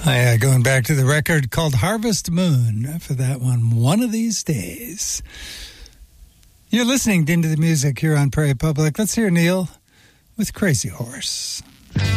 Going back to the record called Harvest Moon for that one of these days. You're listening to Into the Music here on Prairie Public. Let's hear Neil with Crazy Horse.